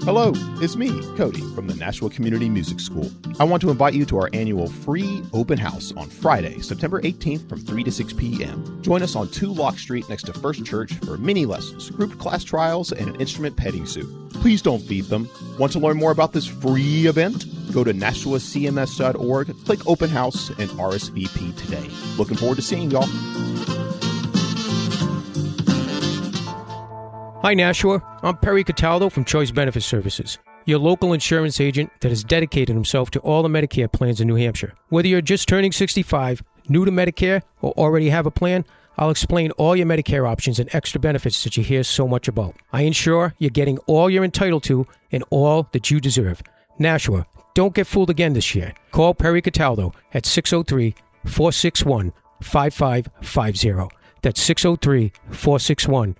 Hello, it's me, Cody, from the Nashua Community Music School. I want to invite you to our annual free open house on Friday, September 18th from 3 to 6 p.m. Join us on 2 Lock Street next to First Church for mini lessons, group class trials, and an instrument petting zoo. Please don't feed them. Want to learn more about this free event? Go to NashuaCMS.org, click Open House, and RSVP today. Looking forward to seeing y'all. Hi, Nashua. I'm Perry Cataldo from Choice Benefit Services, your local insurance agent that has dedicated himself to all the Medicare plans in New Hampshire. Whether you're just turning 65, new to Medicare, or already have a plan, I'll explain all your Medicare options and extra benefits that you hear so much about. I ensure you're getting all you're entitled to and all that you deserve. Nashua, don't get fooled again this year. Call Perry Cataldo at 603-461-5550. That's 603-461-5550.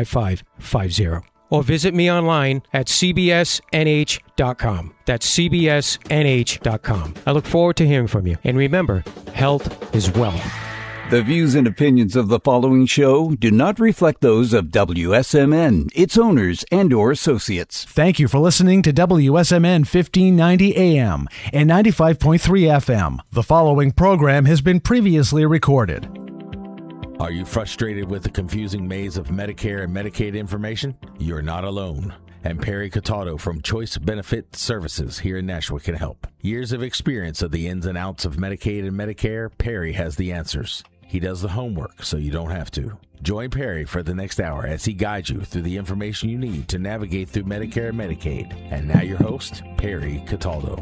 Or visit me online at cbsnh.com. That's cbsnh.com. I look forward to hearing from you. And remember, health is wealth. The views and opinions of the following show do not reflect those of WSMN, its owners, and/or associates. Thank you for listening to WSMN 1590 AM and 95.3 FM. The following program has been previously recorded. Are you frustrated with the confusing maze of Medicare and Medicaid information? You're not alone. And Perry Cataldo from Choice Benefit Services here in Nashua can help. Years of experience of the ins and outs of Medicaid and Medicare, Perry has the answers. He does the homework so you don't have to. Join Perry for the next hour as he guides you through the information you need to navigate through Medicare and Medicaid. And now your host, Perry Cataldo.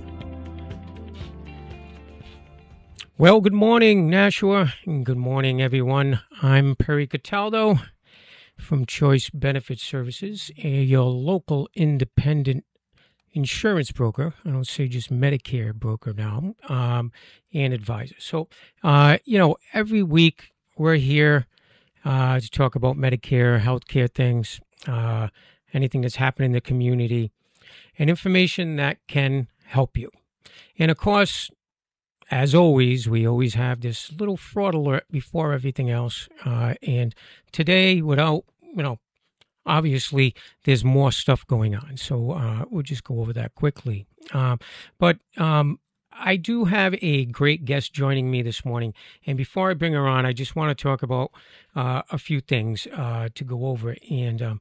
Well, good morning, Nashua, and good morning, everyone. I'm Perry Cataldo from Choice Benefit Services, your local independent insurance broker. I don't say just Medicare broker now, and advisor. So, every week we're here to talk about Medicare, healthcare things, anything that's happening in the community, and information that can help you. And, of course, as always, we always have this little fraud alert before everything else. And today, obviously, there's more stuff going on. So we'll just go over that quickly. But I do have a great guest joining me this morning. And before I bring her on, I just want to talk about a few things to go over. And,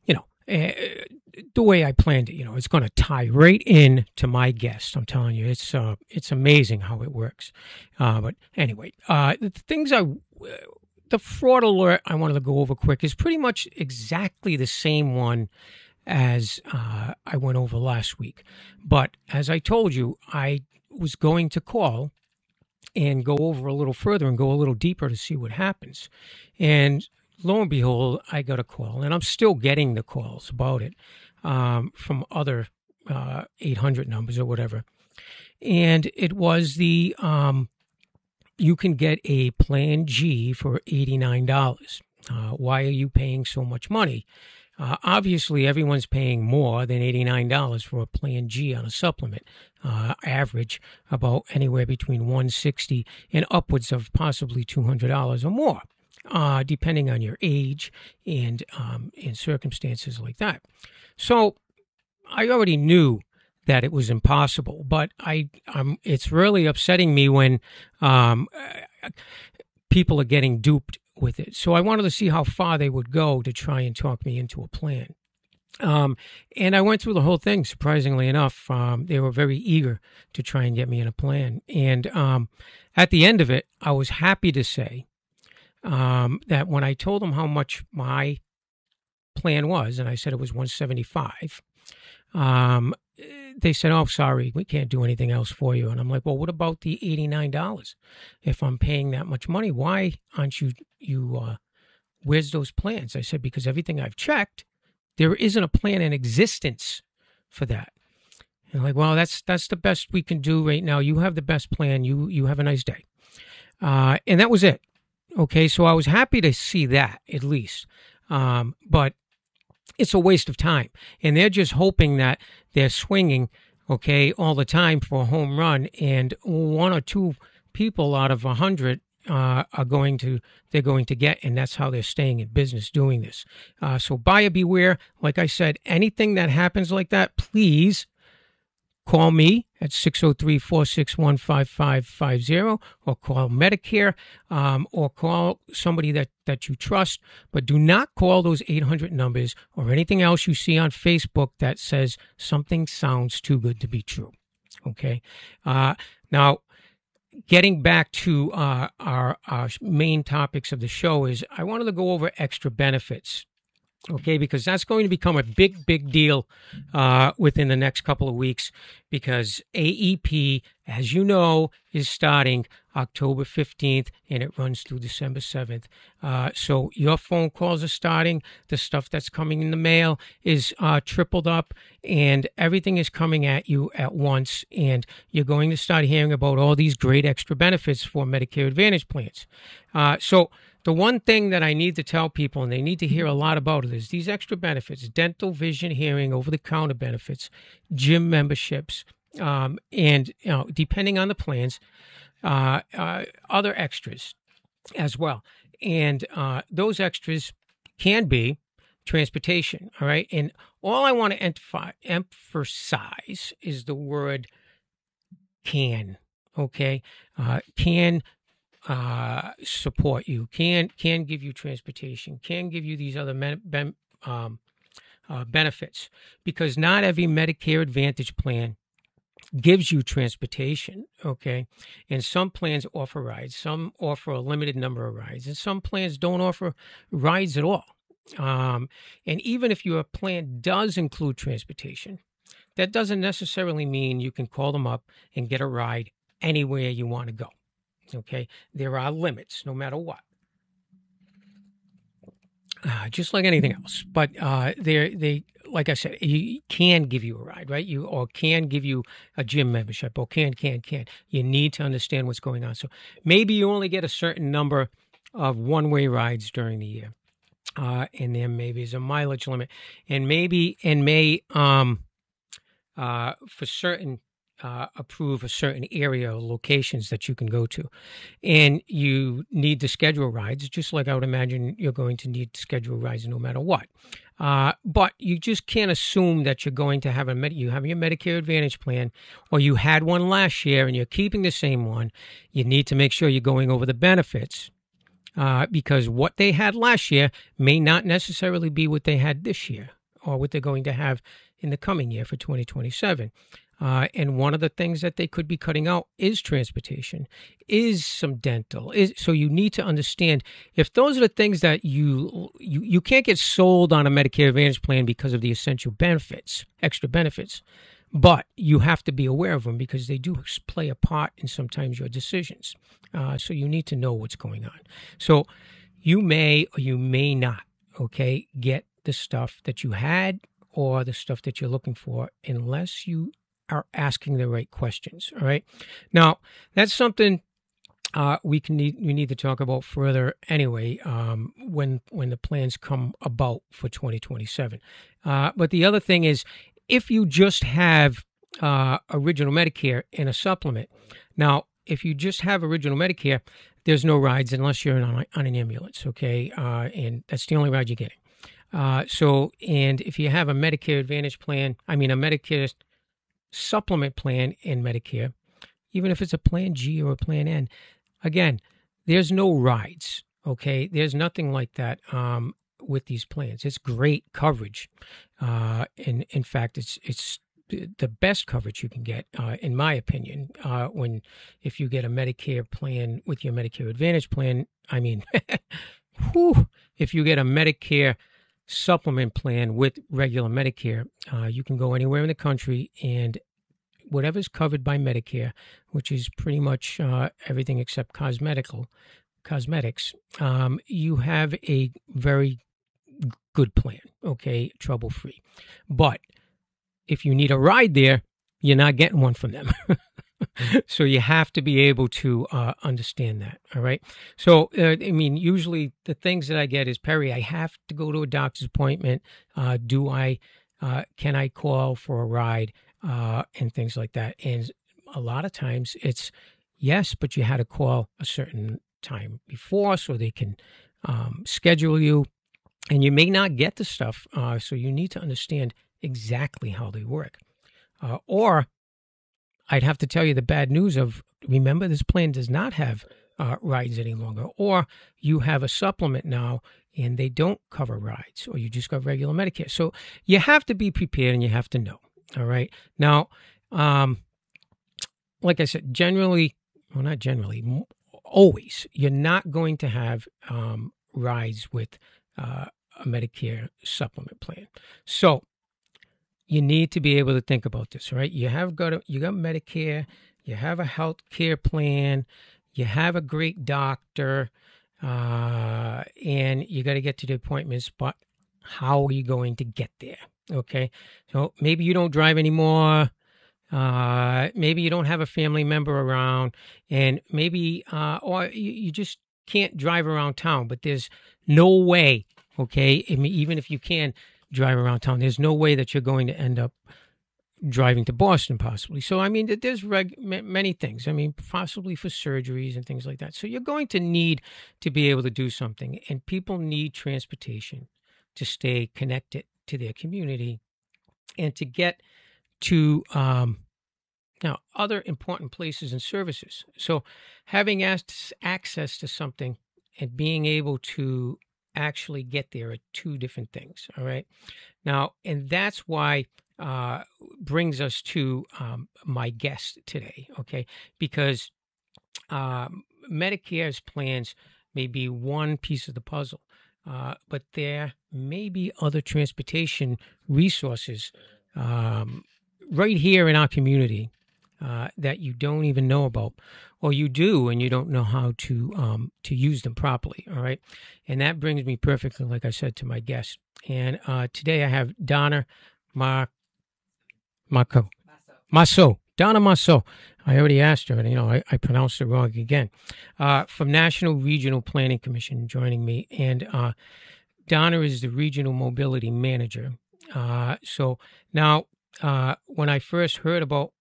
the way I planned it, it's going to tie right in to my guest. I'm telling you, it's amazing how it works. But anyway, the fraud alert I wanted to go over quick is pretty much exactly the same one as I went over last week. But as I told you, I was going to call and go over a little further and go a little deeper to see what happens. And lo and behold, I got a call, and I'm still getting the calls about it from other 800 numbers or whatever. And it was you can get a Plan G for $89. Why are you paying so much money? Obviously, everyone's paying more than $89 for a Plan G on a supplement. Average about anywhere between $160 and upwards of possibly $200 or more. Depending on your age and in circumstances like that. So I already knew that it was impossible, but it's really upsetting me when people are getting duped with it. So I wanted to see how far they would go to try and talk me into a plan. And I went through the whole thing, surprisingly enough. They were very eager to try and get me in a plan. And at the end of it, I was happy to say that when I told them how much my plan was, and I said it was $175, they said, "Oh, sorry, we can't do anything else for you." And I'm like, "Well, what about the $89? If I'm paying that much money, why aren't you where's those plans?" I said, "Because everything I've checked, there isn't a plan in existence for that." And I'm like, "Well, that's the best we can do right now. You have the best plan. You have a nice day." And that was it. Okay, so I was happy to see that, at least. But it's a waste of time. And they're just hoping that they're swinging, okay, all the time for a home run. And one or two people out of 100 they're going to get, and that's how they're staying in business doing this. So buyer beware. Like I said, anything that happens like that, please call me at 603-461-5550, or call Medicare, or call somebody that you trust. But do not call those 800 numbers or anything else you see on Facebook that says something sounds too good to be true. Okay? Now, getting back to our main topics of the show is I wanted to go over extra benefits. Okay, because that's going to become a big deal within the next couple of weeks, because AEP, as you know, is starting October 15th and it runs through December 7th. So your phone calls are starting. The stuff that's coming in the mail is tripled up, and everything is coming at you at once. And you're going to start hearing about all these great extra benefits for Medicare Advantage plans. So the one thing that I need to tell people, and they need to hear a lot about it, is these extra benefits: dental, vision, hearing, over-the-counter benefits, gym memberships, and depending on the plans, other extras as well. And those extras can be transportation, all right? And all I want to emphasize is the word can, okay? Can support you, can give you transportation, can give you these other benefits, because not every Medicare Advantage plan gives you transportation, okay? And some plans offer rides, some offer a limited number of rides, and some plans don't offer rides at all. And even if your plan does include transportation, that doesn't necessarily mean you can call them up and get a ride anywhere you want to go. Okay, there are limits no matter what, just like anything else. But they, like I said, you can give you a ride, right? Or can give you a gym membership, or can. You need to understand what's going on. So maybe you only get a certain number of one-way rides during the year, and then maybe there's a mileage limit, and for certain. Approve a certain area or locations that you can go to. And you need to schedule rides, just like I would imagine you're going to need to schedule rides no matter what. But you just can't assume that you're going to have you have your Medicare Advantage plan, or you had one last year and you're keeping the same one. You need to make sure you're going over the benefits, because what they had last year may not necessarily be what they had this year, or what they're going to have in the coming year for 2027. And one of the things that they could be cutting out is transportation, is some dental. So you need to understand, if those are the things that you can't get sold on a Medicare Advantage plan because of the essential benefits, extra benefits, but you have to be aware of them because they do play a part in sometimes your decisions. So you need to know what's going on. So you may or you may not, okay, get the stuff that you had or the stuff that you're looking for unless you are asking the right questions. All right. Now, that's something we need to talk about further anyway, when the plans come about for 2027. But the other thing is, if you just have original Medicare and a supplement. Now, if you just have original Medicare, there's no rides unless you're on an ambulance. Okay. And that's the only ride you're getting. And if you have a Medicare Advantage plan, a Medicare supplement plan in Medicare, even if it's a Plan G or a Plan N, again, there's no rides, okay? There's nothing like that with these plans. It's great coverage. And in fact, it's the best coverage you can get, in my opinion, if you get a Medicare plan with your Medicare Advantage plan. If you get a Medicare supplement plan with regular Medicare, you can go anywhere in the country, and whatever's covered by Medicare, which is pretty much everything except cosmetics, you have a very good plan, okay, trouble-free. But if you need a ride there, you're not getting one from them. So you have to be able to understand that, all right? So, usually the things that I get is, Perry, I have to go to a doctor's appointment. Can I call for a ride, and things like that? And a lot of times it's, yes, but you had to call a certain time before so they can schedule you. And you may not get the stuff, so you need to understand exactly how they work. Or I'd have to tell you the bad news of, remember, this plan does not have rides any longer. Or you have a supplement now and they don't cover rides, or you just got regular Medicare. So you have to be prepared and you have to know. All right. Now, like I said, always, you're not going to have rides with a Medicare supplement plan. So you need to be able to think about this, right? You got Medicare, you have a health care plan, you have a great doctor, and you got to get to the appointments, but how are you going to get there? Okay. So maybe you don't drive anymore. Maybe you don't have a family member around, and maybe, or you just can't drive around town, but there's no way, okay, I mean, even if you can drive around town, there's no way that you're going to end up driving to Boston possibly. So, I mean, there's many things, I mean, possibly for surgeries and things like that. So you're going to need to be able to do something, and people need transportation to stay connected to their community and to get to now other important places and services. So having access to something and being able to actually get there are two different things. All right. Now, and that's why brings us to my guest today. Okay. Because Medicare's plans may be one piece of the puzzle, but there may be other transportation resources right here in our community that you don't even know about, or you do and you don't know how to use them properly. All right, and that brings me perfectly, like I said, to my guest. And today I have Donna Masso. Donna Masso. I already asked her, and I pronounced it wrong again. From National Regional Planning Commission, joining me, and Donna is the Regional Mobility Manager. So now, when I first heard about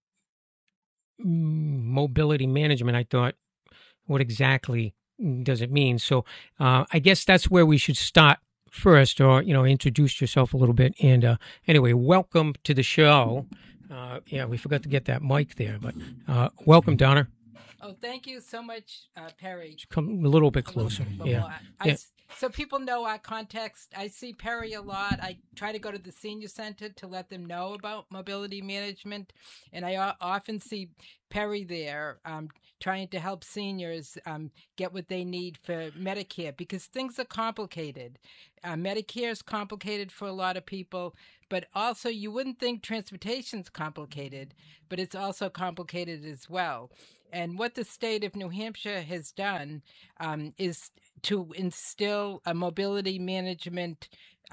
mobility management, I thought, what exactly does it mean? So I guess that's where we should start first, or introduce yourself a little bit. And anyway, welcome to the show. Yeah, we forgot to get that mic there, but welcome, Donna. Oh, thank you so much, Perry. Come a little bit closer. Yeah. So people know our context. I see Perry a lot. I try to go to the senior center to let them know about mobility management. And I often see Perry there trying to help seniors get what they need for Medicare, because things are complicated. Medicare is complicated for a lot of people, but also you wouldn't think transportation's complicated, but it's also complicated as well. And what the state of New Hampshire has done is to instill a mobility management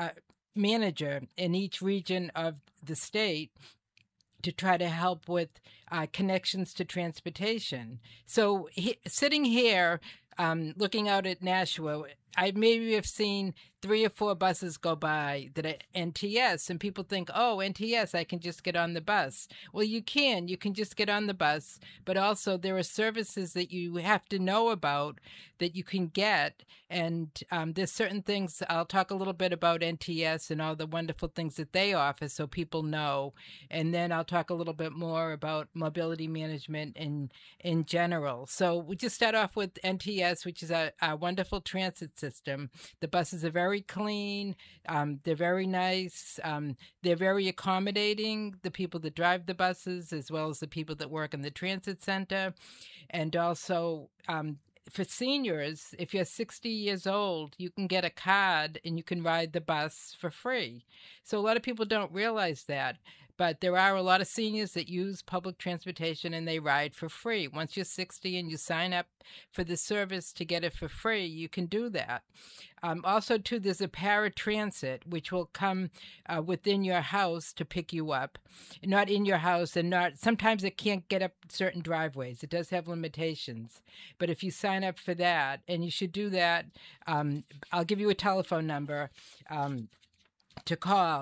manager in each region of the state to try to help with connections to transportation. So sitting here, looking out at Nashua, I maybe have seen 3 or 4 buses go by that are NTS, and people think, oh, NTS, I can just get on the bus. Well, you can just get on the bus, but also there are services that you have to know about that you can get. And there's certain things, I'll talk a little bit about NTS and all the wonderful things that they offer so people know. And then I'll talk a little bit more about mobility management in general. So we just start off with NTS, which is a wonderful transit system. The buses are very clean. They're very nice. They're very accommodating, the people that drive the buses, as well as the people that work in the transit center. And also, for seniors, if you're 60 years old, you can get a card and you can ride the bus for free. So a lot of people don't realize that. But there are a lot of seniors that use public transportation and they ride for free. Once you're 60 and you sign up for the service to get it for free, you can do that. Also, too, there's a paratransit, which will come within your house to pick you up. Not in your house, and sometimes it can't get up certain driveways. It does have limitations. But if you sign up for that, and you should do that, I'll give you a telephone number. to call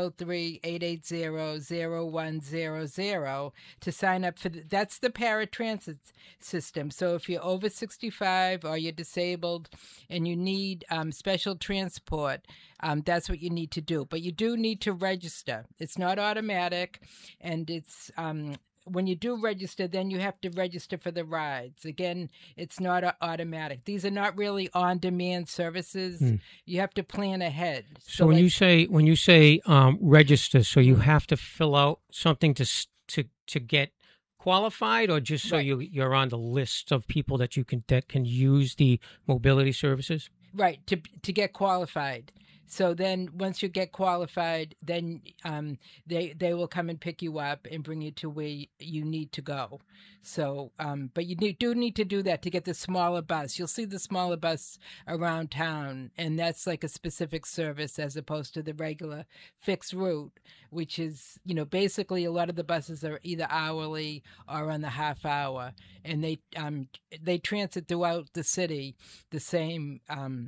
603-880-0100 to sign up for that's the paratransit system. So if you're over 65 or you're disabled and you need special transport, that's what you need to do. But you do need to register. It's not automatic, and it's when you do register, then you have to register for the rides. Again, it's not automatic. These are not really on-demand services. You have to plan ahead. So when you say register, so you have to fill out something to get qualified, or just so you're on the list of people that can use the mobility services? Right, to get qualified. So then once you get qualified, then they will come and pick you up and bring you to where you need to go. So, but you do need to do that to get the smaller bus. You'll see the smaller bus around town, and that's like a specific service as opposed to the regular fixed route, which is, basically a lot of the buses are either hourly or on the half hour, and they transit throughout the city the same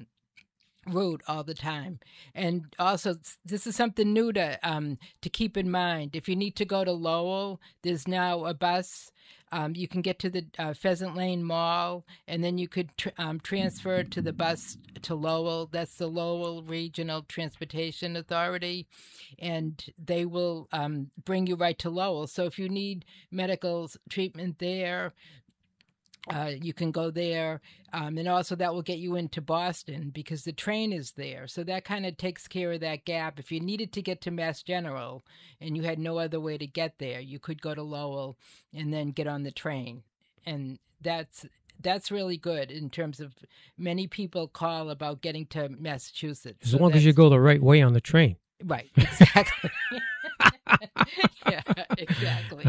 route all the time. And also, this is something new to keep in mind. If you need to go to Lowell, there's now a bus. You can get to the Pheasant Lane Mall, and then you could transfer to the bus to Lowell. That's the Lowell Regional Transportation Authority, and they will bring you right to Lowell. So if you need medical treatment there, you can go there, and also that will get you into Boston because the train is there. So that kind of takes care of that gap. If you needed to get to Mass General and you had no other way to get there, you could go to Lowell and then get on the train. And that's really good in terms of many people call about getting to Massachusetts. As long as you go the right way on the train. Right, exactly. Yeah, exactly.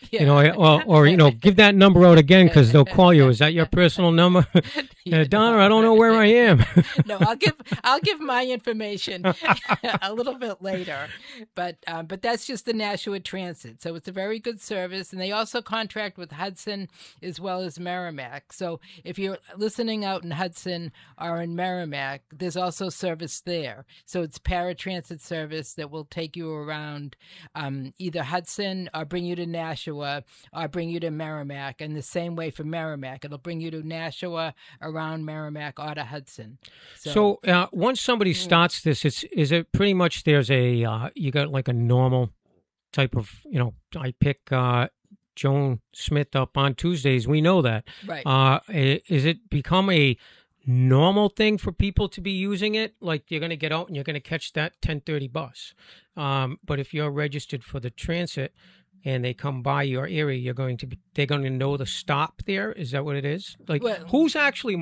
Give that number out again because they'll call you. Is that your personal number? Donna, I don't know where I am. No, I'll give my information a little bit later, but that's just the Nashua Transit. So it's a very good service, and they also contract with Hudson as well as Merrimack. So if you're listening out in Hudson or in Merrimack, there's also service there. So it's paratransit service that will take you around either Hudson or bring you to Nashua or bring you to Merrimack. And the same way for Merrimack, it'll bring you to Nashua, around Merrimack, or to Hudson. So once somebody starts this, is it pretty much there's a you got like a normal type of, I pick Joan Smith up on Tuesdays. We know that. Right. Is it become a normal thing for people to be using it? Like you're going to get out and you're going to catch that 10:30 bus. But if you're registered for the transit and they come by your area, they're going to know the stop there. Is that what it is? Like who's actually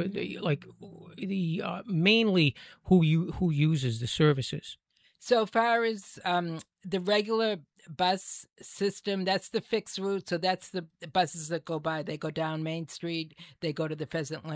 mainly who uses the services? So far as the regular bus system, that's the fixed route. So that's the buses that go by. They go down Main Street. They go to the Pheasant Lane